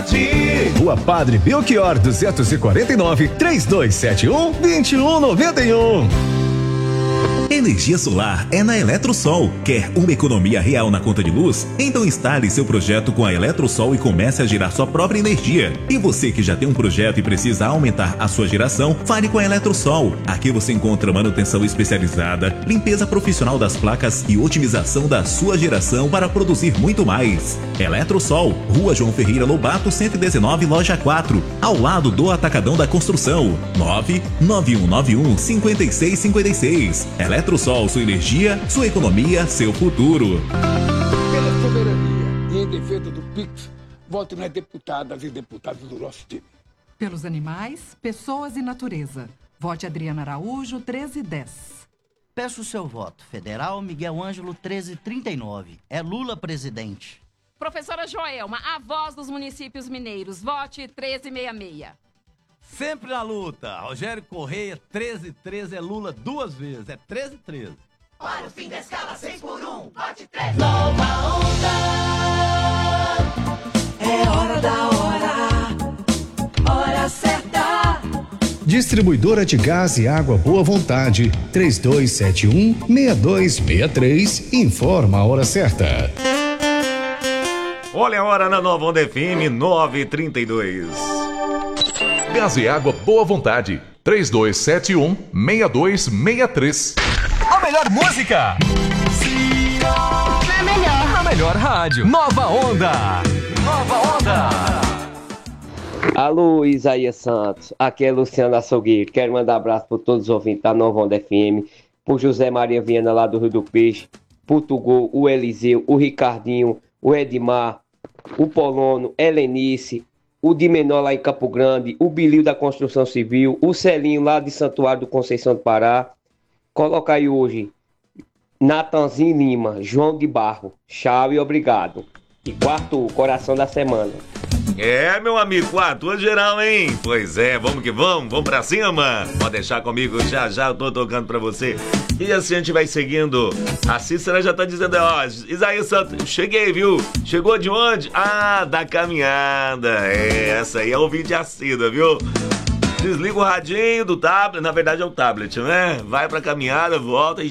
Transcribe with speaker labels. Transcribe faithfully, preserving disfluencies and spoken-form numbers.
Speaker 1: Rua Padre Belchior duzentos e quarenta e nove, trinta e dois setenta e um, vinte e um noventa e um.
Speaker 2: Energia solar é na Eletrosol. Quer uma economia real na conta de luz? Então instale seu projeto com a Eletrosol e comece a gerar sua própria energia. E você que já tem um projeto e precisa aumentar a sua geração, fale com a Eletrosol. Aqui você encontra manutenção especializada, limpeza profissional das placas e otimização da sua geração para produzir muito mais. Eletrosol, Rua João Ferreira Lobato, cento e dezenove, loja quatro, ao lado do Atacadão da Construção. nove nove um nove um, cinco seis cinco seis. Eletrosol, sua energia, sua economia, seu futuro.
Speaker 3: Pela soberania e em defesa do P I X, voto nas deputadas e deputados do nosso time.
Speaker 4: Pelos animais, pessoas e natureza. Vote Adriana Araújo, treze dez.
Speaker 5: Peço o seu voto. Federal Miguel Ângelo, treze trinta e nove. É Lula presidente.
Speaker 6: Professora Joelma, a voz dos municípios mineiros. Vote treze sessenta e seis.
Speaker 7: Sempre na luta. Rogério Correia, treze treze, é Lula duas vezes. É treze treze.
Speaker 8: Para o fim da escala, seis por um, vote treze. Nova onda. É hora da hora. Hora certa.
Speaker 1: Distribuidora de gás e água Boa Vontade, três dois sete um, seis dois seis três, informa a hora certa.
Speaker 9: Olha a hora na Nova Onda F M, nove e trinta e dois.
Speaker 10: Gás e água Boa Vontade, três dois sete um, seis dois seis três.
Speaker 11: A melhor música.
Speaker 8: A melhor.
Speaker 11: A melhor rádio. Nova Onda. Nova Onda.
Speaker 12: Alô, Isaías Santos. Aqui é Luciano Açougueiro. Quero mandar um abraço para todos os ouvintes da Nova Onda F M. Por José Maria Viana, lá do Rio do Peixe. Por Tugô, o Eliseu, o Ricardinho, o Edmar, o Polono, Helenice, o de Menor lá em Campo Grande, o Bilio da Construção Civil, o Celinho lá de Santuário do Conceição do Pará. Coloca aí hoje Natanzinho Lima, João de Barro. Tchau e obrigado. E quarto, coração da semana.
Speaker 9: É, meu amigo, quarto geral, hein? Pois é, vamos que vamos, vamos pra cima. Pode deixar comigo, já já eu tô tocando pra você. E assim a gente vai seguindo. A Cícera já tá dizendo, ó, Isaías Santos, cheguei, viu? Chegou de onde? Ah, da caminhada. É, essa aí é o vídeo assíduo, viu? Desliga o radinho do tablet, na verdade é o tablet, né? Vai pra caminhada, volta e